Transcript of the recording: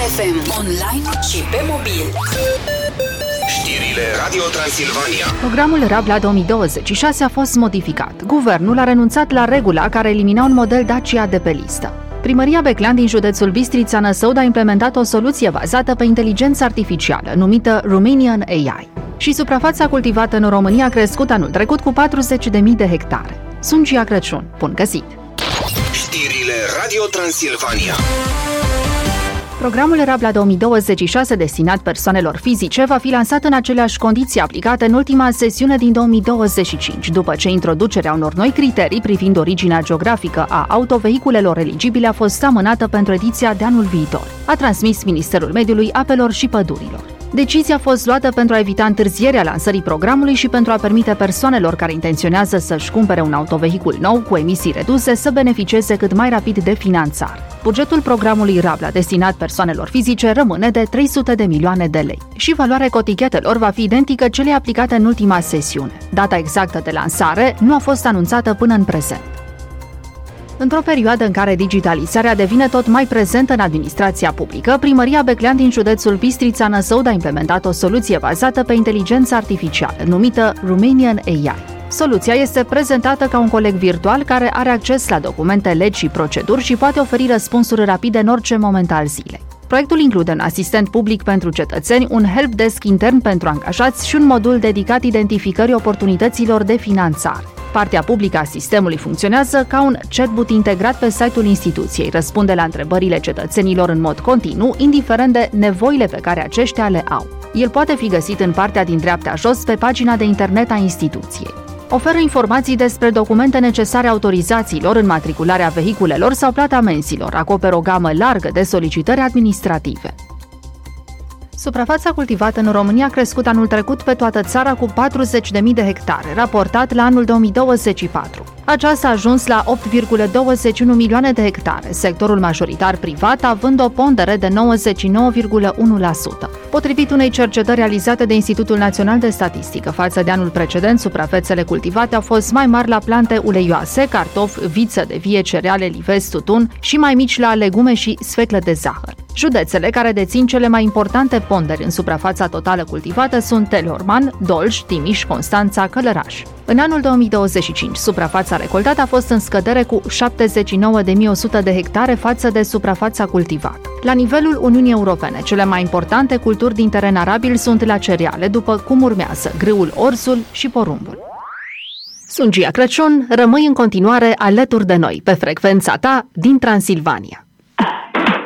FM, online și pe mobil. Știrile Radio Transilvania. Programul Rabla 2026 a fost modificat. Guvernul a renunțat la regula care elimina un model Dacia de pe listă. Primăria Beclean din județul Bistrița Năsăud a implementat o soluție bazată pe inteligență artificială, numită Romanian AI. Și suprafața cultivată în România a crescut anul trecut cu 40.000 de hectare. Sunt Gia Crăciun. Bun găsit! Știrile Radio Transilvania. Programul Rabla 2026 destinat persoanelor fizice va fi lansat în aceleași condiții aplicate în ultima sesiune din 2025, după ce introducerea unor noi criterii privind originea geografică a autovehiculelor eligibile a fost amânată pentru ediția de anul viitor, a transmis Ministerul Mediului, Apelor și Pădurilor. Decizia a fost luată pentru a evita întârzierea lansării programului și pentru a permite persoanelor care intenționează să-și cumpere un autovehicul nou cu emisii reduse să beneficieze cât mai rapid de finanțare. Bugetul programului Rabla destinat persoanelor fizice rămâne de 300 de milioane de lei și valoarea cotichetelor va fi identică celei aplicate în ultima sesiune. Data exactă de lansare nu a fost anunțată până în prezent. Într-o perioadă în care digitalizarea devine tot mai prezentă în administrația publică, Primăria Beclean din județul Bistrița Năsăud a implementat o soluție bazată pe inteligență artificială, numită Romanian AI. Soluția este prezentată ca un coleg virtual care are acces la documente, legi și proceduri și poate oferi răspunsuri rapide în orice moment al zilei. Proiectul include un asistent public pentru cetățeni, un helpdesk intern pentru angajați și un modul dedicat identificării oportunităților de finanțare. Partea publică a sistemului funcționează ca un chatbot integrat pe site-ul instituției, răspunde la întrebările cetățenilor în mod continuu, indiferent de nevoile pe care aceștia le au. El poate fi găsit în partea din dreapta jos pe pagina de internet a instituției. Oferă informații despre documente necesare autorizațiilor, înmatricularea vehiculelor sau plata amenzilor, acoperă o gamă largă de solicitări administrative. Suprafața cultivată în România a crescut anul trecut pe toată țara cu 40.000 de hectare, raportat la anul 2024. Aceasta a ajuns la 8,21 milioane de hectare, sectorul majoritar privat având o pondere de 99,1%. Potrivit unei cercetări realizate de Institutul Național de Statistică, față de anul precedent, suprafețele cultivate au fost mai mari la plante uleioase, cartofi, viță de vie, cereale, livezi, tutun și mai mici la legume și sfeclă de zahăr. Județele care dețin cele mai importante ponderi în suprafața totală cultivată sunt Teleorman, Dolj, Timiș, Constanța, Călăraș. În anul 2025, suprafața recoltată a fost în scădere cu 79.100 de hectare față de suprafața cultivată. La nivelul Uniunii Europene, cele mai importante culturi din teren arabil sunt la cereale, după cum urmează grâul, orzul și porumbul. Sunt Gia Crăciun, rămâi în continuare alături de noi pe frecvența ta din Transilvania.